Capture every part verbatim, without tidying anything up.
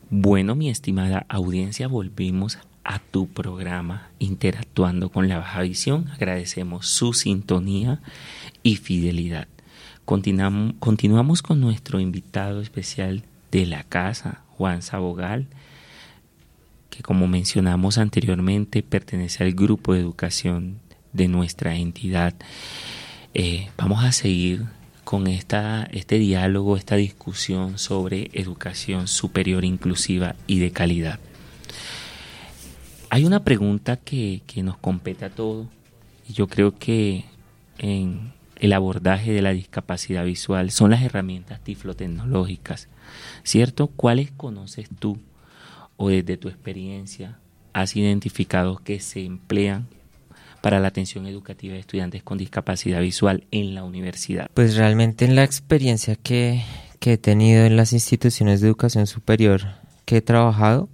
Bueno, mi estimada audiencia, volvimos a tu programa Interactuando con la Baja Visión. Agradecemos su sintonía y fidelidad. Continuam- continuamos con nuestro invitado especial de la casa, Juan Sabogal, que como mencionamos anteriormente pertenece al grupo de educación de nuestra entidad. Eh, vamos a seguir con esta, este diálogo, esta discusión sobre educación superior inclusiva y de calidad. Hay una pregunta que, que nos compete a todos, y yo creo que en el abordaje de la discapacidad visual son las herramientas tiflotecnológicas, ¿cierto? ¿Cuáles conoces tú o desde tu experiencia has identificado que se emplean para la atención educativa de estudiantes con discapacidad visual en la universidad? Pues realmente en la experiencia que, que he tenido en las instituciones de educación superior que he trabajado,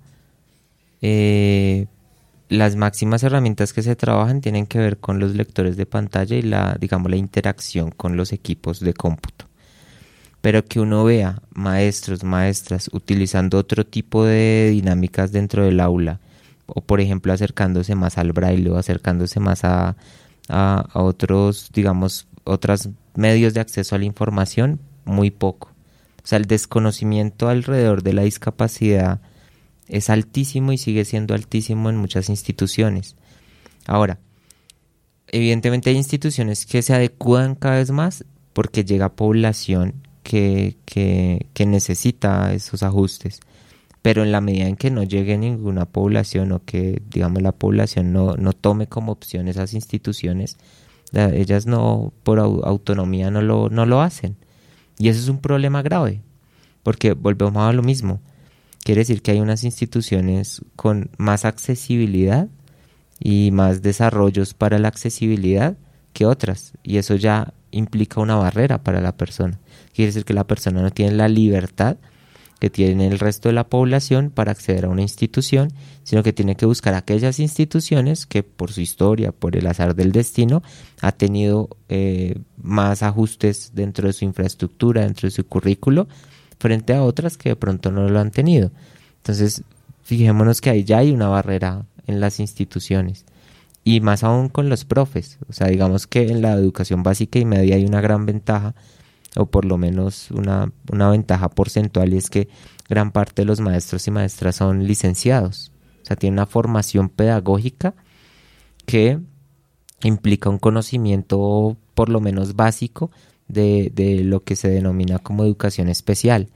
eh, las máximas herramientas que se trabajan tienen que ver con los lectores de pantalla y la, digamos, la interacción con los equipos de cómputo. Pero que uno vea maestros, maestras utilizando otro tipo de dinámicas dentro del aula, o por ejemplo acercándose más al braille o acercándose más a, a, a otros, digamos, otros medios de acceso a la información, muy poco. O sea, el desconocimiento alrededor de la discapacidad es altísimo y sigue siendo altísimo en muchas instituciones. Ahora, evidentemente hay instituciones que se adecúan cada vez más porque llega población que, que, que necesita esos ajustes. Pero en la medida en que no llegue ninguna población o que, digamos, la población no, no tome como opción esas instituciones, la, ellas no, por au, autonomía no lo, no lo hacen. Y eso es un problema grave, porque volvemos a lo mismo. Quiere decir que hay unas instituciones con más accesibilidad y más desarrollos para la accesibilidad que otras, y eso ya implica una barrera para la persona. Quiere decir que la persona no tiene la libertad que tiene el resto de la población para acceder a una institución, sino que tiene que buscar aquellas instituciones que por su historia, por el azar del destino, ha tenido eh, más ajustes dentro de su infraestructura, dentro de su currículo, frente a otras que de pronto no lo han tenido. Entonces, fijémonos que ahí ya hay una barrera en las instituciones, y más aún con los profes. O sea, digamos que en la educación básica y media hay una gran ventaja, o por lo menos una, una ventaja porcentual, y es que gran parte de los maestros y maestras son licenciados. O sea, tienen una formación pedagógica que implica un conocimiento por lo menos básico de, de lo que se denomina como educación especial.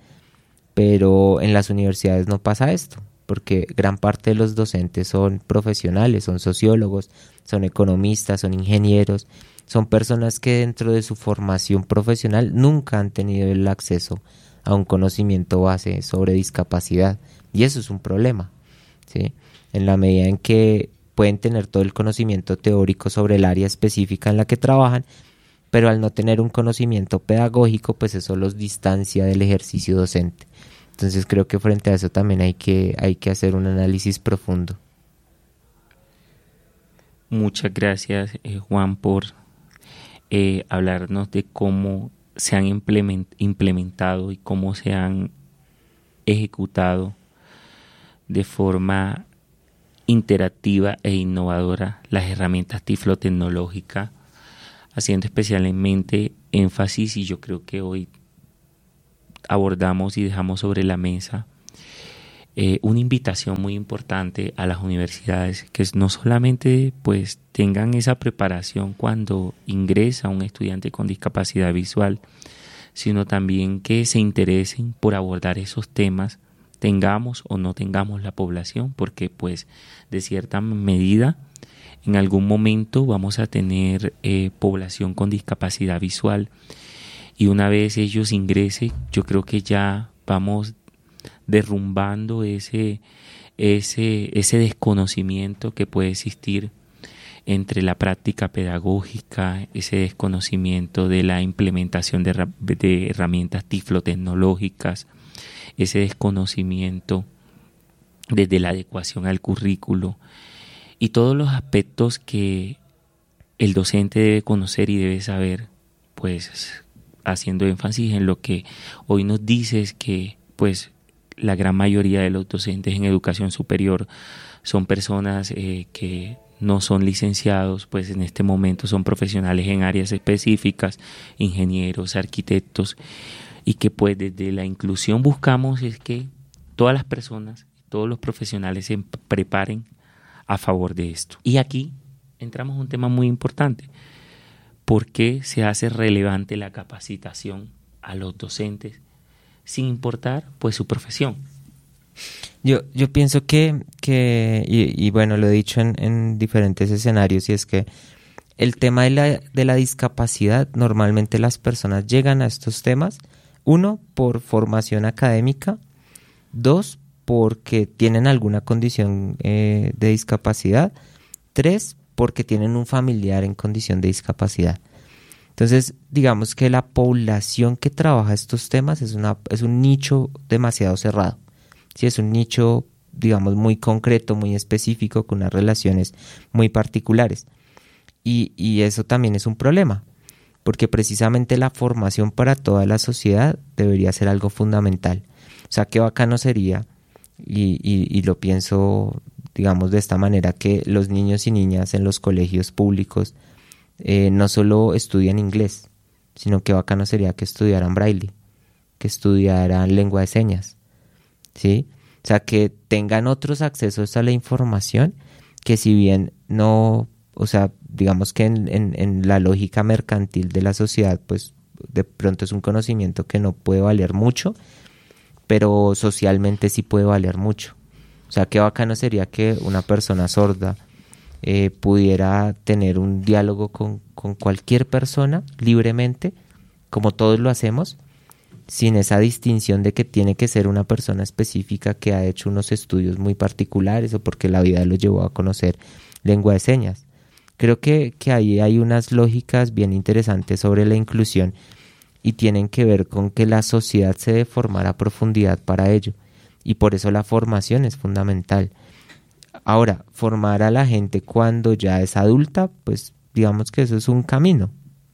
Pero en las universidades no pasa esto, porque gran parte de los docentes son profesionales, son sociólogos, son economistas, son ingenieros. Son personas que dentro de su formación profesional nunca han tenido el acceso a un conocimiento base sobre discapacidad, y eso es un problema, ¿sí? En la medida en que pueden tener todo el conocimiento teórico sobre el área específica en la que trabajan, pero al no tener un conocimiento pedagógico, pues eso los distancia del ejercicio docente. Entonces creo que frente a eso también hay que, hay que hacer un análisis profundo. Muchas gracias, eh, Juan, por Eh, hablarnos de cómo se han implement, implementado y cómo se han ejecutado de forma interactiva e innovadora las herramientas tiflotecnológicas, haciendo especialmente énfasis, y yo creo que hoy abordamos y dejamos sobre la mesa Eh, una invitación muy importante a las universidades, que no solamente pues tengan esa preparación cuando ingresa un estudiante con discapacidad visual, sino también que se interesen por abordar esos temas, tengamos o no tengamos la población, porque pues de cierta medida en algún momento vamos a tener eh, población con discapacidad visual, y una vez ellos ingresen, yo creo que ya vamos derrumbando ese, ese, ese desconocimiento que puede existir entre la práctica pedagógica, ese desconocimiento de la implementación de, de herramientas tiflotecnológicas, ese desconocimiento desde la adecuación al currículo y todos los aspectos que el docente debe conocer y debe saber, pues haciendo énfasis en lo que hoy nos dices, que pues la gran mayoría de los docentes en educación superior son personas eh, que no son licenciados, pues en este momento son profesionales en áreas específicas, ingenieros, arquitectos, y que pues desde la inclusión buscamos es que todas las personas, todos los profesionales se preparen a favor de esto. Y aquí entramos a un tema muy importante. ¿Por qué se hace relevante la capacitación a los docentes sin importar pues su profesión? Yo, yo pienso que, que y, y bueno, lo he dicho en, en diferentes escenarios, y es que el tema de la, de la discapacidad, normalmente las personas llegan a estos temas, uno, por formación académica, dos, porque tienen alguna condición eh, de discapacidad, tres, porque tienen un familiar en condición de discapacidad. Entonces, digamos que la población que trabaja estos temas es, una, es un nicho demasiado cerrado. Sí, es un nicho, digamos, muy concreto, muy específico, con unas relaciones muy particulares. Y, y eso también es un problema, porque precisamente la formación para toda la sociedad debería ser algo fundamental. O sea, qué bacano sería, y, y, y lo pienso, digamos, de esta manera, que los niños y niñas en los colegios públicos eh, no solo estudian inglés, sino que bacano sería que estudiaran braille, que estudiaran lengua de señas, ¿sí? O sea, que tengan otros accesos a la información que, si bien no, o sea, digamos que en, en, en la lógica mercantil de la sociedad, pues de pronto es un conocimiento que no puede valer mucho, pero socialmente sí puede valer mucho. O sea, qué bacano sería que una persona sorda eh, pudiera tener un diálogo con, con cualquier persona libremente, como todos lo hacemos, sin esa distinción de que tiene que ser una persona específica que ha hecho unos estudios muy particulares o porque la vida lo llevó a conocer lengua de señas. Creo que, que ahí hay unas lógicas bien interesantes sobre la inclusión y tienen que ver con que la sociedad se debe formar a profundidad para ello, y por eso la formación es fundamental. Ahora, formar a la gente cuando ya es adulta, pues digamos que eso es un camino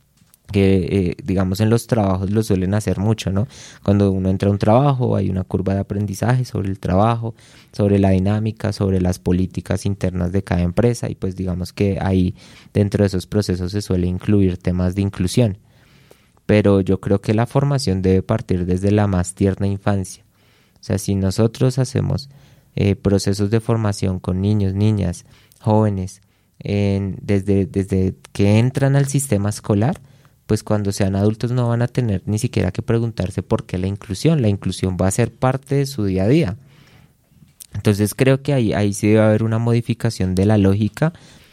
que eh, digamos en los trabajos lo suelen hacer mucho, ¿no? Cuando uno entra a un trabajo hay una curva de aprendizaje sobre el trabajo, sobre la dinámica, sobre las políticas internas de cada empresa, y pues digamos que ahí dentro de esos procesos se suele incluir temas de inclusión. Pero yo creo que la formación debe partir desde la más tierna infancia. O sea, si nosotros hacemos eh, procesos de formación con niños, niñas, jóvenes, en, desde, desde que entran al sistema escolar, pues cuando sean adultos no van a tener ni siquiera que preguntarse por qué la inclusión. La inclusión va a ser parte de su día a día. Entonces creo que ahí, ahí sí debe haber una modificación de la lógica,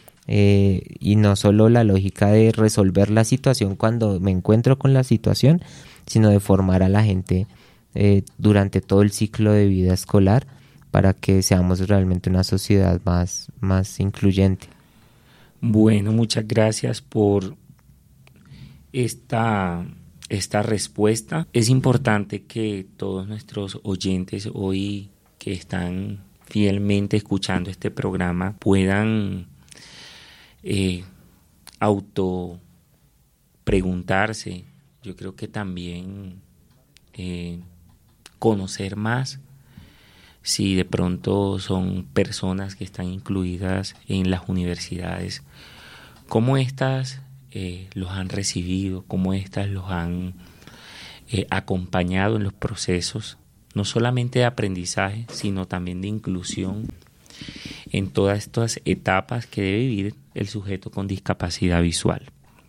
eh, y no solo la lógica de resolver la situación cuando me encuentro con la situación, sino de formar a la gente eh, durante todo el ciclo de vida escolar para que seamos realmente una sociedad más, más incluyente. Bueno, muchas gracias por esta, esta respuesta. Es importante que todos nuestros oyentes hoy que están fielmente escuchando este programa puedan eh, auto preguntarse, yo creo que también eh, conocer más si de pronto son personas que están incluidas en las universidades, cómo estas eh, los han recibido, cómo estas los han eh, acompañado en los procesos, no solamente de aprendizaje, sino también de inclusión en todas estas etapas que debe vivir el sujeto con discapacidad visual.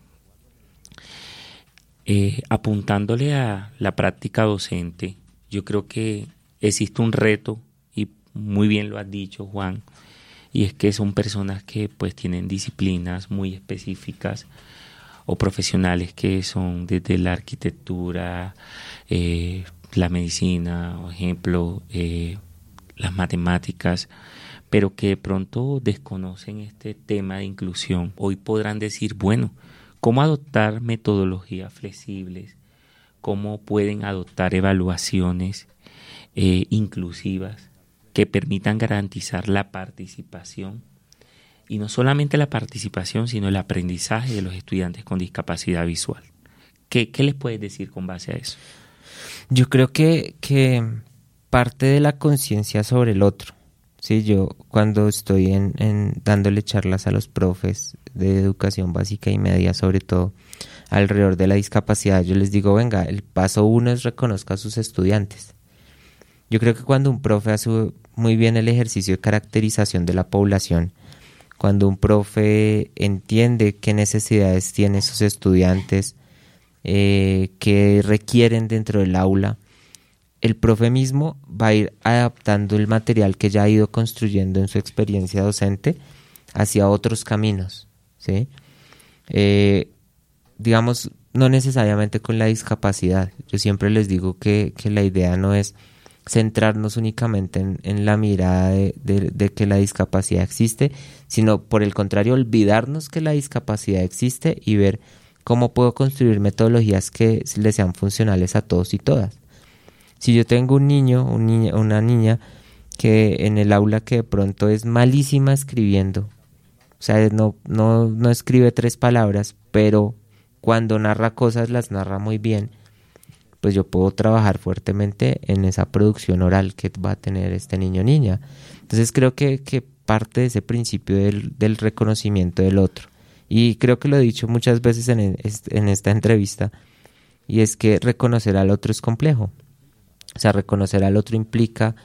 Eh, apuntándole a la práctica docente, yo creo que existe un reto, y muy bien lo has dicho, Juan, y es que son personas que pues tienen disciplinas muy específicas o profesionales que son desde la arquitectura, eh, la medicina, por ejemplo, eh, las matemáticas, pero que de pronto desconocen este tema de inclusión. Hoy podrán decir, bueno, ¿cómo adoptar metodologías flexibles? ¿Cómo pueden adoptar evaluaciones eh, inclusivas que permitan garantizar la participación? Y no solamente la participación, sino el aprendizaje de los estudiantes con discapacidad visual. ¿Qué, qué les puedes decir con base a eso? Yo creo que, que parte de la conciencia sobre el otro. Sí, yo cuando estoy en, en dándole charlas a los profes de educación básica y media, sobre todo alrededor de la discapacidad, yo les digo, venga, el paso uno es reconozca a sus estudiantes. Yo creo que cuando un profe hace muy bien el ejercicio de caracterización de la población, cuando un profe entiende qué necesidades tienen sus estudiantes, eh, qué requieren dentro del aula, el profe mismo va a ir adaptando el material que ya ha ido construyendo en su experiencia docente hacia otros caminos, ¿sí? Eh, digamos, no necesariamente con la discapacidad. Yo siempre les digo que, que la idea no es centrarnos únicamente en, en la mirada de, de, de que la discapacidad existe, sino por el contrario, olvidarnos que la discapacidad existe y ver cómo puedo construir metodologías que les sean funcionales a todos y todas. Si yo tengo un niño, un niña, una niña que en el aula que de pronto es malísima escribiendo, o sea, no, no, no escribe tres palabras, pero cuando narra cosas las narra muy bien, pues yo puedo trabajar fuertemente en esa producción oral que va a tener este niño o niña. Entonces creo que, que parte de ese principio del, del reconocimiento del otro. Y creo que lo he dicho muchas veces en, en esta entrevista, y es que reconocer al otro es complejo. O sea, reconocer al otro implica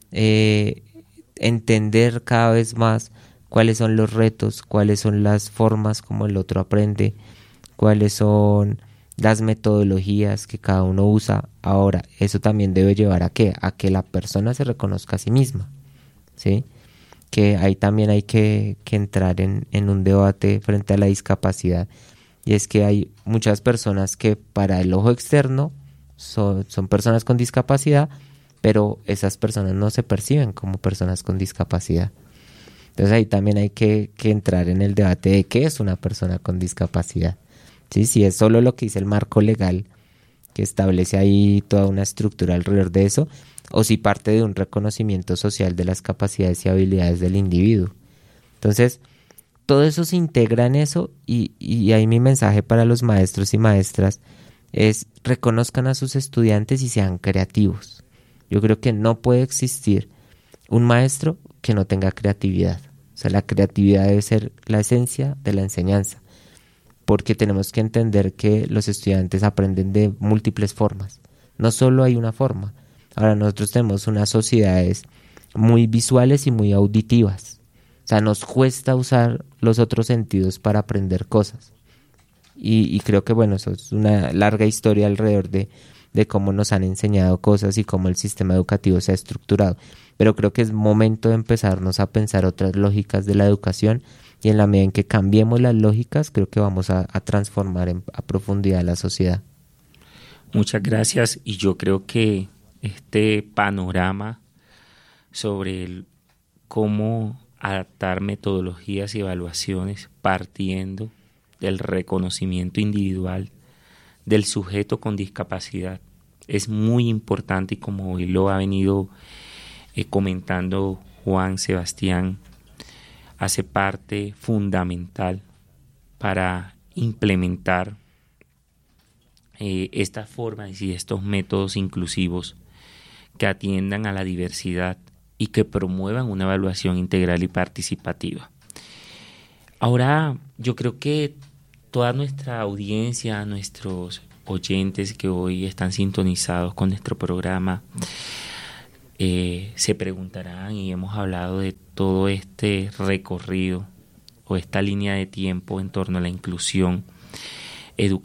eh, entender cada vez más cuáles son los retos, cuáles son las formas como el otro aprende, cuáles son las metodologías que cada uno usa. Ahora, eso también debe llevar a qué, a que la persona se reconozca a sí misma, ¿sí? Que ahí también hay que, que entrar en, en un debate frente a la discapacidad, y es que hay muchas personas que para el ojo externo son, son personas con discapacidad, pero esas personas no se perciben como personas con discapacidad. Entonces ahí también hay que, que entrar en el debate de qué es una persona con discapacidad. Sí, si es solo lo que dice el marco legal, que establece ahí toda una estructura alrededor de eso, o si parte de un reconocimiento social de las capacidades y habilidades del individuo. Entonces, todo eso se integra en eso, y, y ahí mi mensaje para los maestros y maestras es: reconozcan a sus estudiantes y sean creativos. Yo creo que no puede existir un maestro que no tenga creatividad. O sea, la creatividad debe ser la esencia de la enseñanza, porque tenemos que entender que los estudiantes aprenden de múltiples formas. No solo hay una forma. Ahora, nosotros tenemos unas sociedades muy visuales y muy auditivas. O sea, nos cuesta usar los otros sentidos para aprender cosas. Y, y creo que, bueno, eso es una larga historia alrededor de, de cómo nos han enseñado cosas y cómo el sistema educativo se ha estructurado. Pero creo que es momento de empezarnos a pensar otras lógicas de la educación, y en la medida en que cambiemos las lógicas, creo que vamos a, a transformar en, a profundidad la sociedad. Muchas gracias, y yo creo que este panorama sobre el, cómo adaptar metodologías y evaluaciones partiendo del reconocimiento individual del sujeto con discapacidad es muy importante, y como hoy lo ha venido eh, comentando Juan Sebastián, hace parte fundamental para implementar eh, estas formas y estos métodos inclusivos que atiendan a la diversidad y que promuevan una evaluación integral y participativa. Ahora, yo creo que toda nuestra audiencia, nuestros oyentes que hoy están sintonizados con nuestro programa, eh, se preguntarán, y hemos hablado de todo este recorrido o esta línea de tiempo en torno a la inclusión educativa